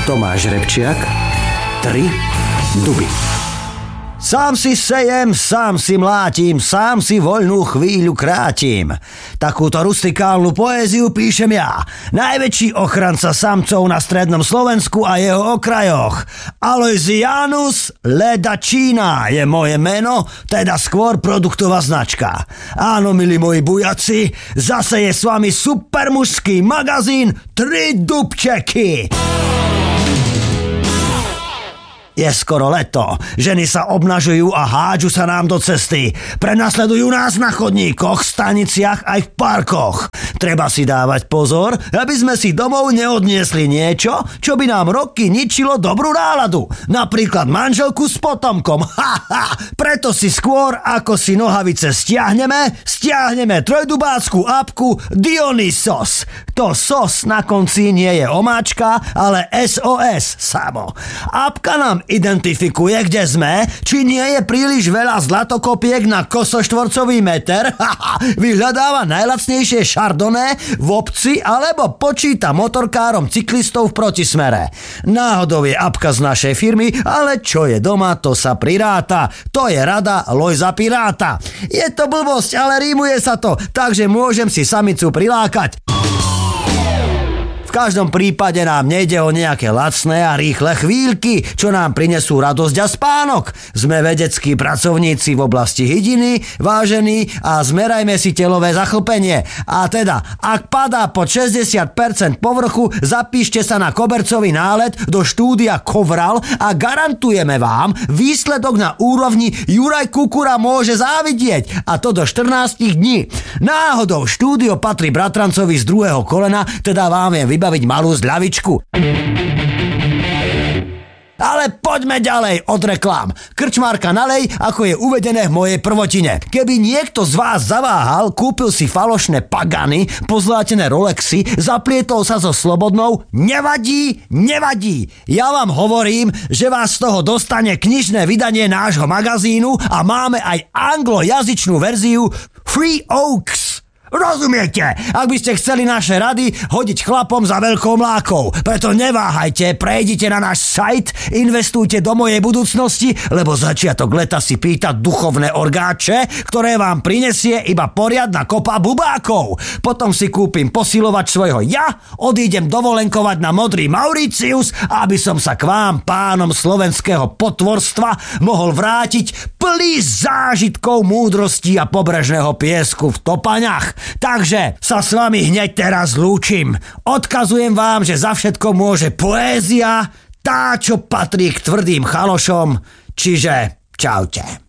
Tomáš Repčiak, 3 duby. Sám si sejem, sám si mlátim, sám si voľnú chvíľu krátim. Takúto rustikálnu poéziu píšem ja, najväčší ochranca samcov na strednom Slovensku a jeho okrajoch. Aloysianus Ledačína je moje meno, teda skôr produktová značka. Áno, milí moji bujaci, zase je s vami supermužský magazín 3 dubčeky. Je skoro leto, ženy sa obnažujú a hádžu sa nám do cesty. Prenasledujú nás na chodníkoch, staniciach aj v parkoch. Treba si dávať pozor, aby sme si domov neodniesli niečo, čo by nám roky ničilo dobrú náladu. Napríklad manželku s potomkom. Preto si skôr, ako si nohavice stiahneme trojdubácku apku Dionysos. To sos na konci nie je omáčka, ale SOS samo. Apka nám identifikuje, kde sme, či nie je príliš veľa zlatokopiek na kosoštvorcový meter, vyhľadáva najlacnejšie šardoné v obci alebo počíta motorkárom cyklistov v protismere. Náhodou je apka z našej firmy, ale čo je doma, to sa priráta. To je rada Lojza Piráta. Je to blbosť, ale rímuje sa to, takže môžem si samicu prilákať. V každom prípade nám nejde o nejaké lacné a rýchle chvíľky, čo nám prinesú radosť a spánok. Sme vedeckí pracovníci v oblasti hydiny, vážení, a zmerajme si telové zachlpenie. A teda, ak padá pod 60% povrchu, zapíšte sa na kobercový nálet do štúdia Kovral a garantujeme vám výsledok na úrovni Juraj Kukura môže závidieť, a to do 14 dní. Náhodou štúdio patrí bratrancovi z druhého kolena, teda vám viem vybaviť malú zľavičku. Ale poďme ďalej od reklám. Krčmárka nalej, ako je uvedené v mojej prvotine. Keby niekto z vás zaváhal, kúpil si falošné Pagany, pozlátené Rolexy, zaplietol sa so Slobodnou, nevadí. Ja vám hovorím, že vás z toho dostane knižné vydanie nášho magazínu a máme aj anglojazyčnú verziu Free Oaks. Rozumiete? Ak by ste chceli naše rady hodiť chlapom za veľkou mlákou. Preto neváhajte, prejdite na náš sajt, investujte do mojej budúcnosti, lebo začiatok leta si pýta duchovné orgáče, ktoré vám prinesie iba poriadna kopa bubákov. Potom si kúpim posilovač svojho ja, odídem dovolenkovať na modrý Mauritius, aby som sa k vám, pánom slovenského potvorstva, mohol vrátiť plný zážitkov, múdrosti a pobrežného piesku v Topaňach. Takže sa s vami hneď teraz lúčim. Odkazujem vám, že za všetko môže poézia, tá, čo patrí k tvrdým chalošom, čiže čaute.